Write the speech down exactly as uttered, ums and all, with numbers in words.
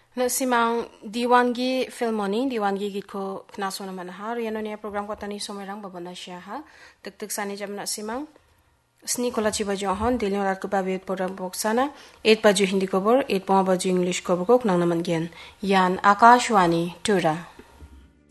Na simang diwangi filmoni diwangi git ko knaso naman ha riano niya program ko tani somerang babana siya ha tek-tek sani jam na simang sni kola chiba johon dilio rat ko babe program boksana eight baju hindi cover eight pa baju english cover ko nang naman gen yan akashwani tura